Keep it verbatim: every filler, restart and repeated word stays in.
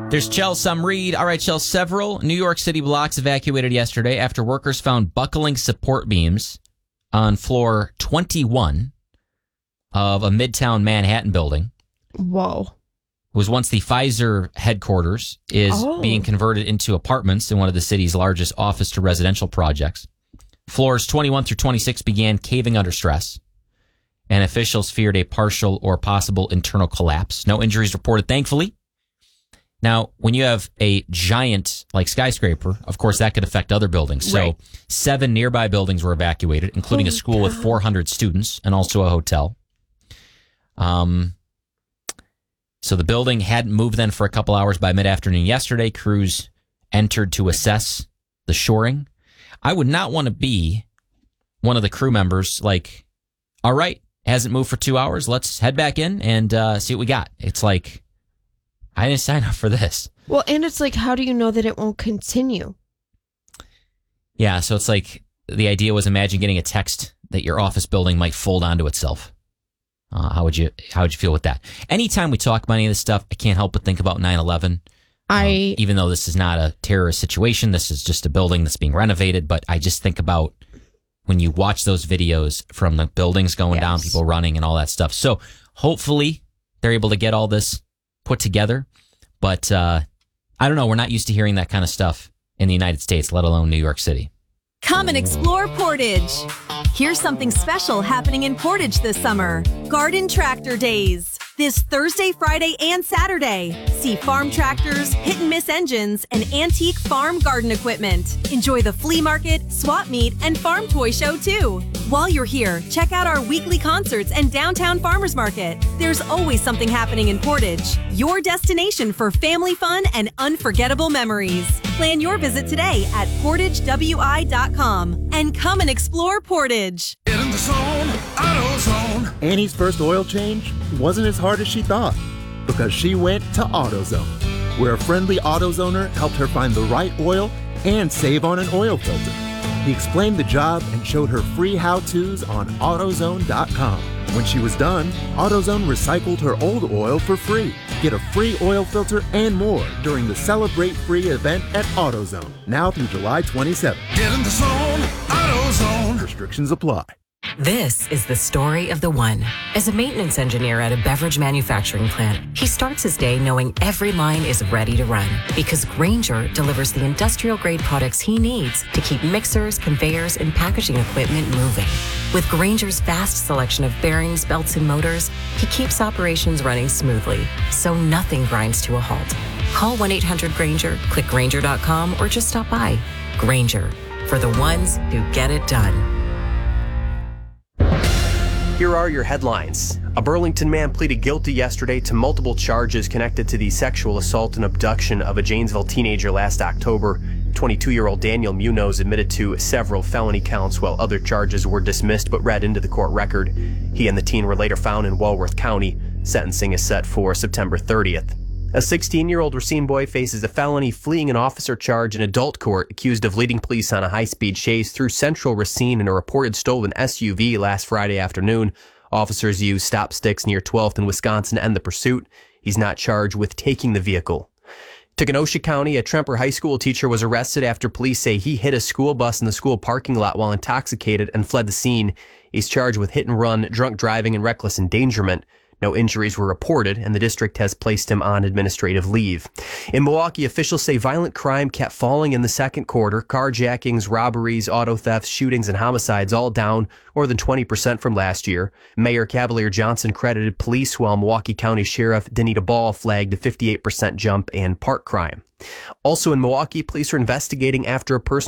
There's Chell, some read. All right, Chell, several New York City blocks evacuated yesterday after workers found buckling support beams on floor twenty-one of a Midtown Manhattan building. Whoa. It was once the Pfizer headquarters, is Oh. being converted into apartments in one of the city's largest office to residential projects. Floors twenty-one through twenty-six began caving under stress, and officials feared a partial or possible internal collapse. No injuries reported, thankfully. Now, when you have a giant like skyscraper, of course, that could affect other buildings. So Right. seven nearby buildings were evacuated, including Holy a school with cow. four hundred students and also a hotel. Um, so the building hadn't moved then for a couple hours. By mid-afternoon yesterday, crews entered to assess the shoring. I would not want to be one of the crew members like, all right, hasn't moved for two hours. Let's head back in and uh, see what we got. It's like, I didn't sign up for this. Well, and it's like, how do you know that it won't continue? Yeah, so it's like the idea was, imagine getting a text that your office building might fold onto itself. Uh, how would you how would you feel with that? Anytime we talk about any of this stuff, I can't help but think about nine eleven. I Um, even though this is not a terrorist situation, this is just a building that's being renovated. But I just think about when you watch those videos from the buildings going down, Yes. people running and all that stuff. So hopefully they're able to get all this put together. But uh, I don't know. We're not used to hearing that kind of stuff in the United States, let alone New York City. Come and explore Portage. Here's something special happening in Portage this summer. Garden Tractor Days. This Thursday, Friday, and Saturday. See farm tractors, hit and miss engines, and antique farm garden equipment. Enjoy the flea market, swap meet, and farm toy show too. While you're here, check out our weekly concerts and downtown farmers market. There's always something happening in Portage. Your destination for family fun and unforgettable memories. Plan your visit today at portage w i dot com and come and explore Portage. Get in the zone, AutoZone. Annie's first oil change wasn't as hard as she thought because she went to AutoZone, where a friendly AutoZoner helped her find the right oil and save on an oil filter. He explained the job and showed her free how-tos on AutoZone dot com. When she was done, AutoZone recycled her old oil for free. Get a free oil filter and more during the Celebrate Free event at AutoZone, now through July twenty-seventh. Get in the zone, AutoZone. Restrictions apply. This is the story of the one. As a maintenance engineer at a beverage manufacturing plant, he starts his day knowing every line is ready to run because Grainger delivers the industrial-grade products he needs to keep mixers, conveyors, and packaging equipment moving. With Grainger's vast selection of bearings, belts, and motors, he keeps operations running smoothly, so nothing grinds to a halt. Call one eight hundred Grainger, click Grainger dot com, or just stop by. Grainger, for the ones who get it done. Here are your headlines. A Burlington man pleaded guilty yesterday to multiple charges connected to the sexual assault and abduction of a Janesville teenager last October. twenty-two-year-old Daniel Munoz admitted to several felony counts while other charges were dismissed but read into the court record. He and the teen were later found in Walworth County. Sentencing is set for September thirtieth. A sixteen-year-old Racine boy faces a felony fleeing an officer charge in adult court, accused of leading police on a high-speed chase through central Racine in a reported stolen S U V last Friday afternoon. Officers used stop sticks near twelfth in Wisconsin to end the pursuit. He's not charged with taking the vehicle. To Kenosha County, a Tremper High School teacher was arrested after police say he hit a school bus in the school parking lot while intoxicated and fled the scene. He's charged with hit and run, drunk driving, and reckless endangerment. No injuries were reported, and the district has placed him on administrative leave. In Milwaukee, officials say violent crime kept falling in the second quarter. Carjackings, robberies, auto thefts, shootings, and homicides all down more than twenty percent from last year. Mayor Cavalier Johnson credited police, while Milwaukee County Sheriff Danita Ball flagged a fifty-eight percent jump in park crime. Also in Milwaukee, police are investigating after a person